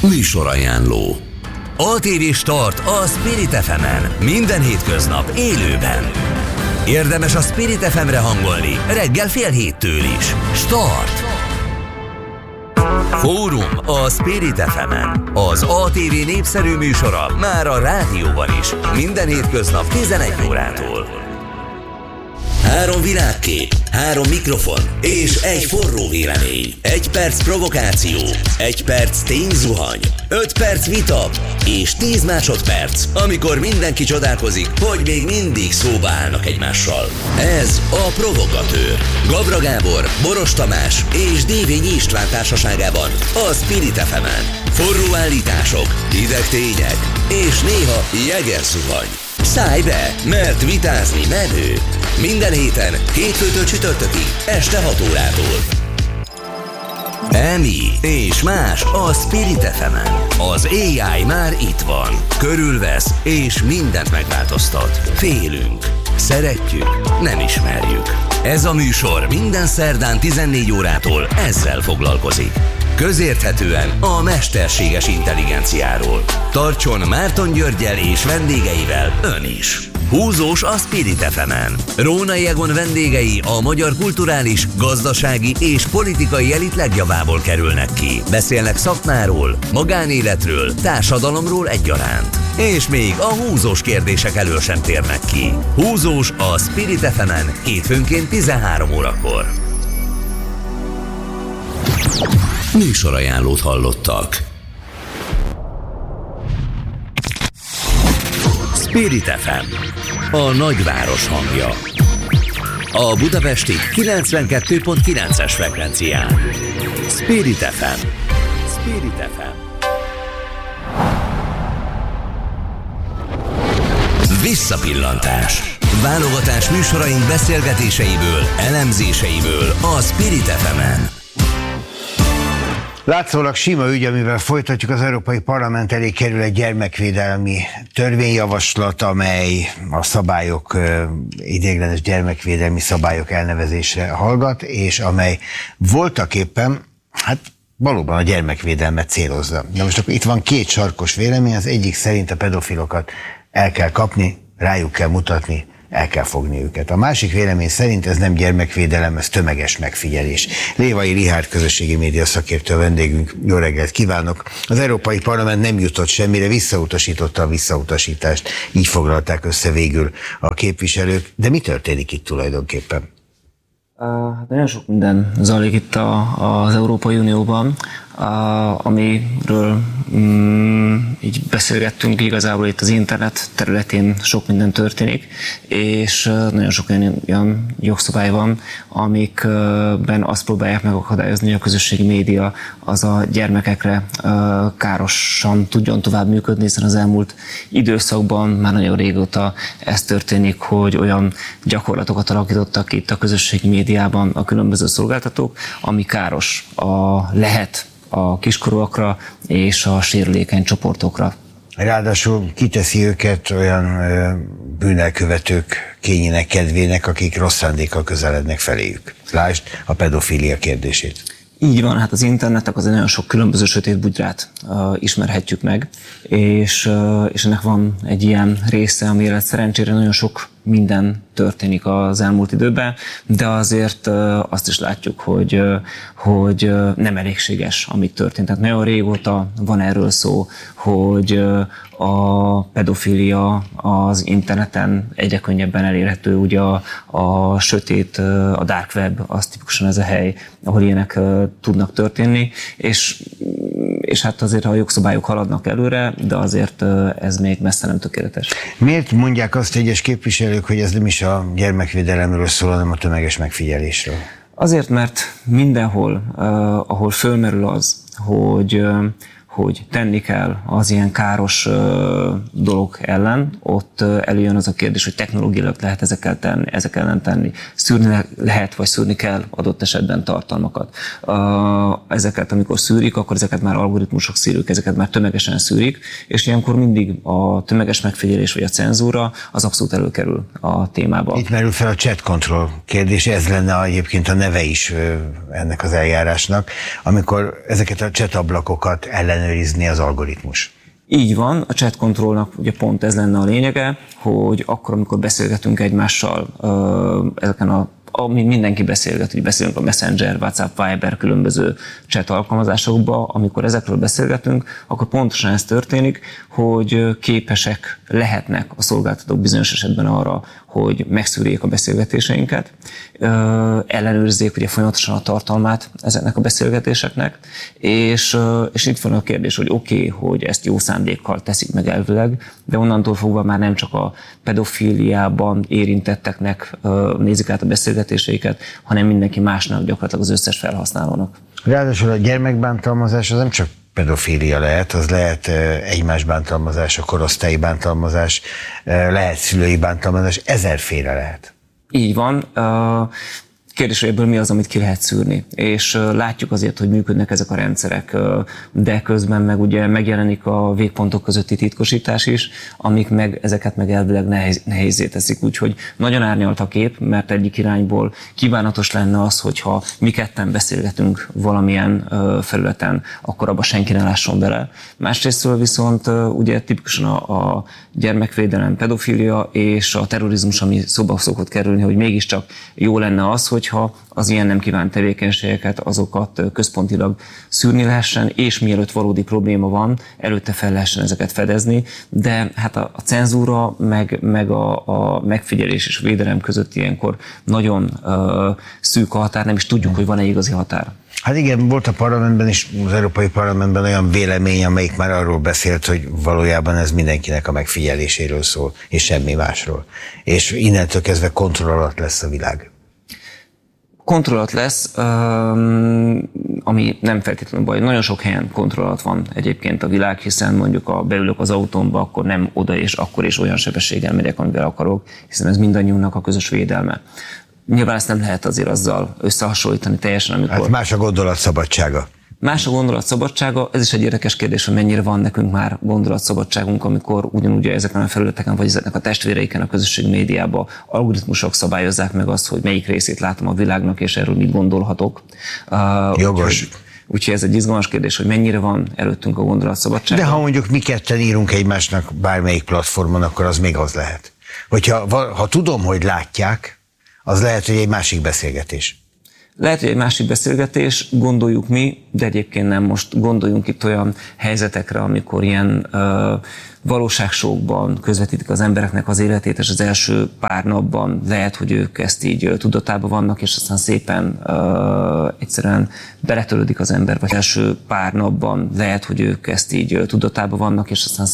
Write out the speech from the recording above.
Műsorajánló. ATV Start a Spirit FM-en. Minden hétköznap élőben. Érdemes a Spirit FM-re hangolni reggel 6:30 is. Start! Fórum a Spirit FM-en. Az ATV népszerű műsora már a rádióban is. Minden hétköznap 11 órától. 3 világkép, 3 mikrofon és egy forró vélemény. 1 perc provokáció, 1 perc tényzuhany, 5 perc vita és 10 másodperc, amikor mindenki csodálkozik, hogy még mindig szóba állnak egymással. Ez a Provokatőr. Gabra Gábor, Boros Tamás és Dévényi István társaságában a Spirit FM-en. Forró állítások, hideg tények és néha jegerzuhany. Szállj be, mert vitázni menő. Minden héten, hétfőtől csütörtökig, este 6 órától. Emi és más a Spirit FM-en. Az AI már itt van. Körülvesz és mindent megváltoztat. Félünk, szeretjük, nem ismerjük. Ez a műsor minden szerdán 14 órától ezzel foglalkozik. Közérthetően a mesterséges intelligenciáról. Tartson Márton Györggyel és vendégeivel ön is. Húzós a Spirit FM-en. Rónai Egon vendégei a magyar kulturális, gazdasági és politikai elit legjavából kerülnek ki. Beszélnek szakmáról, magánéletről, társadalomról egyaránt. És még a húzós kérdések elől sem térnek ki. Húzós a Spirit FM-en hétfőnként 13 órakor. Műsorajánlót hallottak. Spirit FM, a nagyváros hangja. A budapesti 92.9-es frekvencián. Spirit FM. Spirit FM. Visszapillantás. Válogatás műsoraink beszélgetéseiből, elemzéseiből a Spirit FM-en. Látszólag sima ügy, amivel folytatjuk, az Európai Parlament elé kerül egy gyermekvédelmi törvényjavaslat, amely a szabályok, ideiglenes gyermekvédelmi szabályok elnevezésre hallgat, és amely voltaképpen, valóban a gyermekvédelmet célozza. De most akkor itt van 2 sarkos vélemény, az egyik szerint a pedofilokat el kell kapni, rájuk kell mutatni, el kell fogni őket. A másik vélemény szerint ez nem gyermekvédelem, ez tömeges megfigyelés. Lévai Rihárd közösségi média szakértő a vendégünk. Jó reggelt kívánok! Az Európai Parlament nem jutott semmire, visszautasította a visszautasítást. Így foglalták össze végül a képviselők. De mi történik itt tulajdonképpen? Nagyon sok minden zajlik itt az Európai Unióban, amiről így beszélgettünk, igazából itt az internet területén sok minden történik, és nagyon sok olyan jogszabály van, amikben azt próbálják megakadályozni, hogy a közösségi média az a gyermekekre károsan tudjon tovább működni, hiszen az elmúlt időszakban már nagyon régóta ez történik, hogy olyan gyakorlatokat alakítottak itt a közösségi médiában a különböző szolgáltatók, ami káros lehet a kiskorúakra és a sérülékeny csoportokra. Ráadásul kiteszi őket olyan bűnelkövetők kényének, kedvének, akik rossz szándékkal közelednek feléjük. Lásd a pedofília kérdését. Így van, hát az internetnek azért nagyon sok különböző sötét bugyrát ismerhetjük meg, és ennek van egy ilyen része, amire szerencsére nagyon sok minden történik az elmúlt időben, de azért azt is látjuk, hogy nem elégséges, amit történt. Tehát nagyon régóta van erről szó, hogy a pedofília az interneten egyre könnyebben elérhető, ugye a sötét, a dark web, az tipikusan ez a hely, ahol ilyenek tudnak történni, és hát azért a jogszabályok haladnak előre, de azért ez még messze nem tökéletes. Miért mondják azt egyes képviselők, hogy ez nem is a gyermekvédelemről szól, hanem a tömeges megfigyelésről? Azért, mert mindenhol, ahol fölmerül az, hogy tenni kell az ilyen káros dolog ellen, ott előjön az a kérdés, hogy technológiailag lehet ezek ellen tenni. Szűrni lehet, vagy szűrni kell adott esetben tartalmakat. Ezeket, amikor szűrik, akkor ezeket már algoritmusok szűrik, ezeket már tömegesen szűrik, és ilyenkor mindig a tömeges megfigyelés vagy a cenzúra az abszolút előkerül a témába. Itt merül fel a chat control kérdés, ez lenne egyébként a neve is ennek az eljárásnak, amikor ezeket a chat ablakokat ellenőrizik, ellenőrizni az algoritmus. Így van, a chat controlnak ugye pont ez lenne a lényege, hogy akkor, amikor beszélgetünk egymással ezeken mindenki beszélget, hogy beszélünk a Messenger, WhatsApp, Viber, különböző chat alkalmazásokba, amikor ezekről beszélgetünk, akkor pontosan ez történik, hogy képesek lehetnek a szolgáltatók bizonyos esetben arra, hogy megszűrjék a beszélgetéseinket, ellenőrizzék ugye folyamatosan a tartalmát ezeknek a beszélgetéseknek, és itt van a kérdés, hogy oké, hogy ezt jó szándékkal teszik meg elvileg, de onnantól fogva már nem csak a pedofíliában érintetteknek nézik át a beszélgetéseiket, hanem mindenki másnak, gyakorlatilag az összes felhasználónak. Ráadásul a gyermekbántalmazás az nem csak pedofília lehet, az lehet egymás bántalmazás, a korosztályi bántalmazás, lehet szülői bántalmazás, ezerféle lehet. Így van. Kérdés, hogy ebből mi az, amit ki lehet szűrni. És látjuk azért, hogy működnek ezek a rendszerek, de közben meg ugye megjelenik a végpontok közötti titkosítás is, amik meg ezeket meg elvileg nehézzé teszik. Úgyhogy nagyon árnyalt a kép, mert egyik irányból kívánatos lenne az, hogyha mi ketten beszélgetünk valamilyen felületen, akkor abba senki ne lásson bele. Másrésztől viszont ugye tipikusan a gyermekvédelem, pedofília és a terrorizmus, ami szóba szokott kerülni, hogy mégiscsak jó lenne az, hogyha az ilyen nem kívánt tevékenységeket, azokat központilag szűrni lehessen, és mielőtt valódi probléma van, előtte fel lehessen ezeket fedezni, de hát a cenzúra, meg a megfigyelés és a védelem között ilyenkor nagyon szűk a határ, nem is tudjuk, hogy van-e igazi határ. Hát igen, volt a parlamentben is, az Európai Parlamentben olyan vélemény, amelyik már arról beszélt, hogy valójában ez mindenkinek a megfigyeléséről szól, és semmi másról. És innentől kezdve kontroll alatt lesz a világ. Kontroll alatt lesz, ami nem feltétlenül baj. Nagyon sok helyen kontroll alatt van egyébként a világ, hiszen mondjuk beülök az autómba, akkor nem oda és akkor is olyan sebességgel megyek, amivel akarok, hiszen ez mindannyiunknak a közös védelme. Nyilván ezt nem lehet azért azzal összehasonlítani teljesen, amikor... Hát más a gondolatszabadsága. Más a gondolatszabadsága, ez is egy érdekes kérdés, hogy mennyire van nekünk már gondolatszabadságunk, amikor ugyanúgy ezeken a felületeken, vagy ezeknek a testvéreiken a közösségi médiában algoritmusok szabályozzák meg azt, hogy melyik részét látom a világnak, és erről mit gondolhatok. Jogos. Úgyhogy ez egy izgalmas kérdés, hogy mennyire van előttünk a gondolatszabadság. De ha mondjuk mi ketten írunk egymásnak bármelyik platformon, akkor az még az lehet. Ha tudom, hogy látják, az lehet, hogy egy másik beszélgetés. Lehet, hogy egy másik beszélgetés, gondoljuk mi, de egyébként nem. Most gondoljunk itt olyan helyzetekre, amikor ilyen valóságsókban közvetítik az embereknek az életét, és az első pár napban lehet, hogy ők ezt így tudatában vannak, és aztán szépen egyszerűen beletörődik az ember, vagy első pár napban lehet, hogy ők ezt így tudatában vannak, és aztán